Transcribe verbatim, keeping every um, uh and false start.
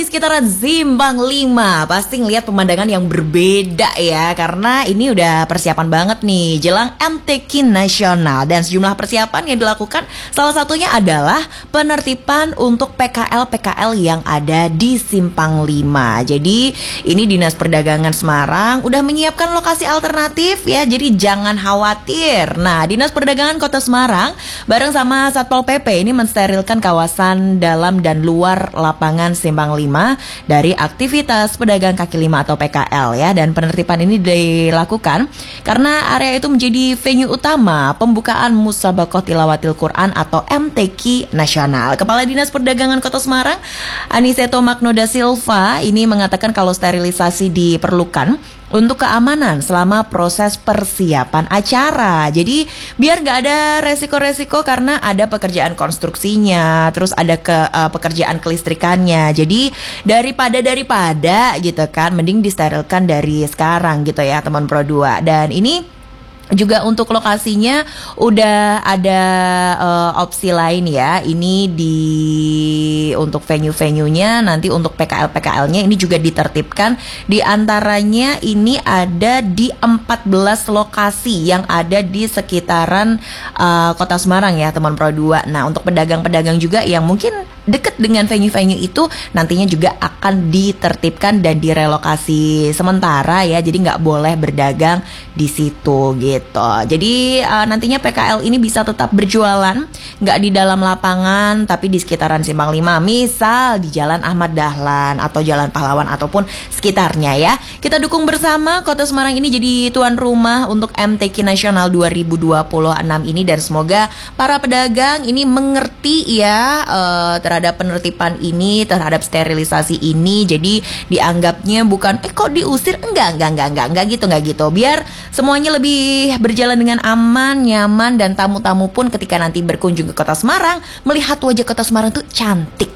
sekitaran Simpang lima. Pasti ngelihat pemandangan yang berbeda ya, karena ini udah persiapan banget nih jelang M T Q Nasional. Dan sejumlah persiapan yang dilakukan, salah satunya adalah penertiban untuk P K L-P K L yang ada di Simpang lima. Jadi ini Dinas Perdagangan Semarang udah menyiapkan lokasi alternatif ya, jadi jangan khawatir. Nah, Dinas Perdagangan Kota Semarang bareng sama Satpol P P ini mensterilkan kawasan dalam dan luar lapangan Simpang lima dari aktivitas pedagang kaki lima atau P K L ya. Dan penertiban ini dilakukan karena area itu menjadi venue utama pembukaan Musabaqah Tilawatil Quran atau M T Q Nasional. Kepala Dinas Perdagangan Kota Semarang, Aniseto Magnoda Silva, ini mengatakan kalau sterilisasi diperlukan untuk keamanan selama proses persiapan acara. Jadi biar gak ada resiko-resiko karena ada pekerjaan konstruksinya, terus ada ke uh, pekerjaan kelistrikannya. Jadi daripada daripada gitu kan, mending disterilkan dari sekarang gitu ya teman Pro dua. Dan ini juga untuk lokasinya udah ada uh, opsi lain ya. Ini di untuk venue-venuenya nanti untuk P K L-P K L-nya ini juga ditertibkan. Di antaranya ini ada di empat belas lokasi yang ada di sekitaran uh, Kota Semarang ya teman Pro dua. Nah, untuk pedagang-pedagang juga yang mungkin dekat dengan venue-venue itu nantinya juga akan ditertibkan dan direlokasi sementara ya. Jadi nggak boleh berdagang di situ gitu. Jadi uh, nantinya P K L ini bisa tetap berjualan, nggak di dalam lapangan tapi di sekitaran Simpang lima, misal di Jalan Ahmad Dahlan atau Jalan Pahlawan ataupun sekitarnya ya. Kita dukung bersama Kota Semarang ini jadi tuan rumah untuk M T Q Nasional dua ribu dua puluh enam ini, dan semoga para pedagang ini mengerti ya uh, terhadap penertiban ini, terhadap sterilisasi ini. Jadi dianggapnya bukan eh kok diusir, enggak enggak enggak enggak enggak gitu enggak gitu. Biar semuanya lebih berjalan dengan aman, nyaman, dan tamu-tamu pun ketika nanti berkunjung ke Kota Semarang melihat wajah Kota Semarang tuh cantik